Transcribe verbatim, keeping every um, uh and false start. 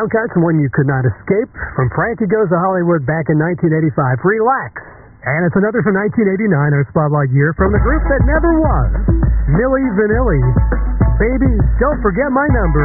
Round Cuts, One You Could Not Escape, from Frankie Goes to Hollywood back in nineteen eighty-five. Relax. And it's another from nineteen eighty-nine, our spotlight year, from the group that never was, Milli Vanilli. Baby, don't forget my number.